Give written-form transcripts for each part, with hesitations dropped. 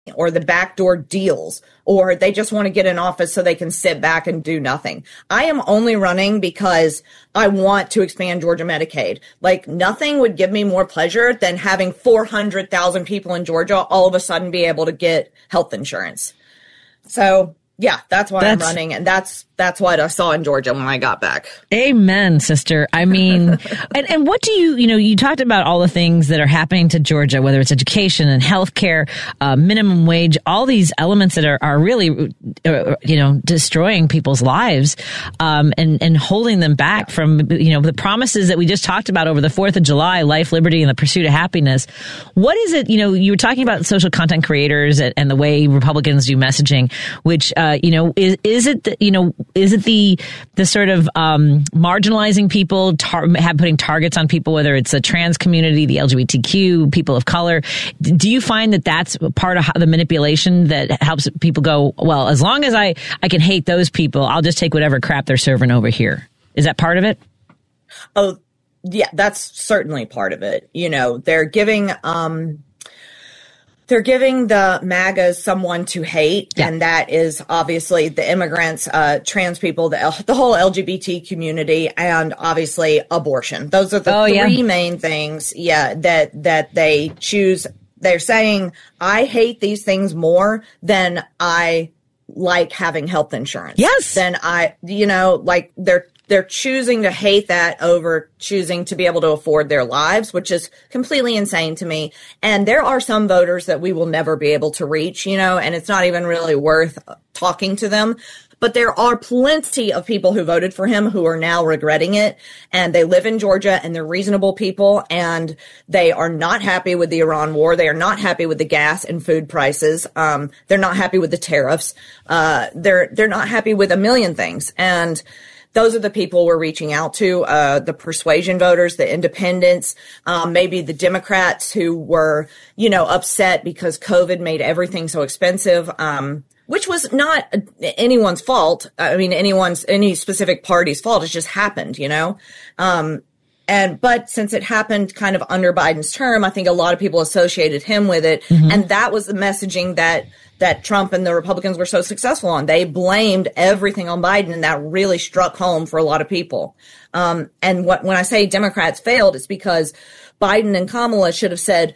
or the backdoor deals, or they just want to get in office so they can sit back and do nothing. I am only running because I want to expand Georgia Medicaid. Like, nothing would give me more pleasure than having 400,000 people in Georgia all of a sudden be able to get health insurance. So yeah, that's why I'm running. And that's what I saw in Georgia when I got back. Amen, sister. I mean, and what do you talked about all the things that are happening to Georgia, whether it's education and healthcare, minimum wage, all these elements that are really, destroying people's lives, and holding them back from, the promises that we just talked about over the 4th of July, life, liberty, and the pursuit of happiness. What is it, you were talking about social content creators and the way Republicans do messaging, which, is it the sort of marginalizing people, putting targets on people, whether it's the trans community, the LGBTQ, people of color? Do you find that that's part of the manipulation that helps people go, well, as long as I can hate those people, I'll just take whatever crap they're serving over here? Is that part of it? Oh, yeah, that's certainly part of it. They're giving the MAGAs someone to hate, and that is obviously the immigrants, trans people, the whole LGBT community, and obviously abortion. Those are the three main things, that they choose. They're saying, I hate these things more than I like having health insurance. Yes. Then they're choosing to hate that over choosing to be able to afford their lives, which is completely insane to me. And there are some voters that we will never be able to reach, and it's not even really worth talking to them. But there are plenty of people who voted for him who are now regretting it. And they live in Georgia, and they're reasonable people, and they are not happy with the Iran war. They are not happy with the gas and food prices. They're not happy with the tariffs. They're not happy with a million things. And those are the people we're reaching out to, the persuasion voters, the independents, maybe the Democrats who were, upset because COVID made everything so expensive, which was not anyone's fault. I mean, any specific party's fault. It just happened, but since it happened kind of under Biden's term, I think a lot of people associated him with it. Mm-hmm. And that was the messaging that Trump and the Republicans were so successful on. They blamed everything on Biden, and that really struck home for a lot of people. And when I say Democrats failed, it's because Biden and Kamala should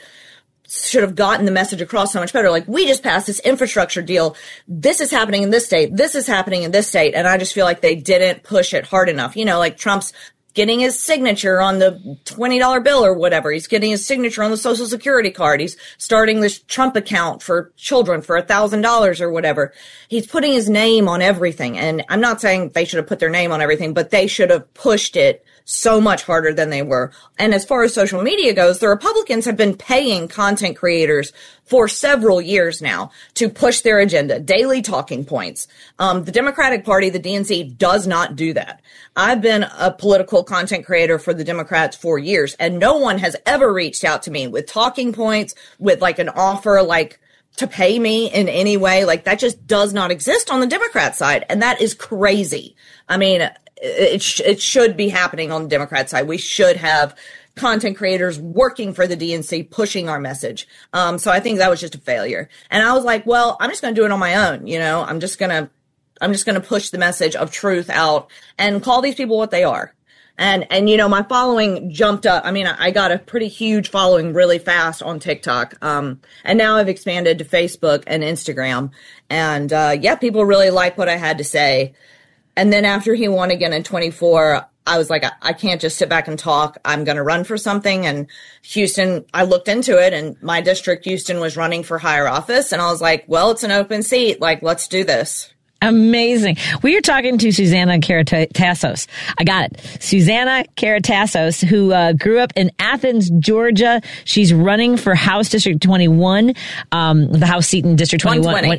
have gotten the message across so much better. Like, we just passed this infrastructure deal. This is happening in this state. This is happening in this state. And I just feel like they didn't push it hard enough. Like Trump's getting his signature on the $20 bill or whatever. He's getting his signature on the Social Security card. He's starting this Trump account for children for $1,000 or whatever. He's putting his name on everything. And I'm not saying they should have put their name on everything, but they should have pushed it so much harder than they were. And as far as social media goes, the Republicans have been paying content creators for several years now to push their agenda, daily talking points. The Democratic Party, the DNC, does not do that. I've been a political content creator for the Democrats for years, and no one has ever reached out to me with talking points, with like an offer, like to pay me in any way. Like, that just does not exist on the Democrat side. And that is crazy. I mean, it should be happening on the Democrat side. We should have content creators working for the DNC, pushing our message. So I think that was just a failure. And I was like, well, I'm just going to do it on my own. I'm just going to push the message of truth out and call these people what they are. And my following jumped up. I mean, I got a pretty huge following really fast on TikTok. And now I've expanded to Facebook and Instagram. And, people really like what I had to say. And then after he won again in 24, I was like, I can't just sit back and talk. I'm going to run for something. And Houston, I looked into it, and my district, Houston, was running for higher office. And I was like, well, it's an open seat. Like, let's do this. Amazing. We are talking to Susanna Karatassos. I got it. Susanna Karatassos, who grew up in Athens, Georgia. She's running for House District 21, the House seat in District 21.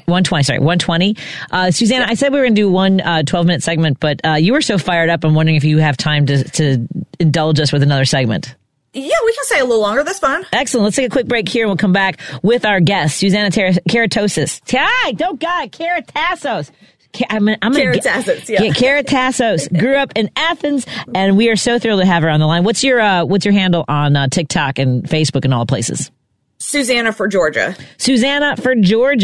120. Susanna, I said we were going to do one 12-minute segment, but you were so fired up. I'm wondering if you have time to indulge us with another segment. Yeah, we can stay a little longer. That's fine. Excellent. Let's take a quick break here, and we'll come back with our guest, Susanna Karatassos. Karatassos. Karatassos, yeah. Karatassos grew up in Athens, and we are so thrilled to have her on the line. What's your handle on TikTok and Facebook and all places? Susanna for Georgia. Susanna for Georgia.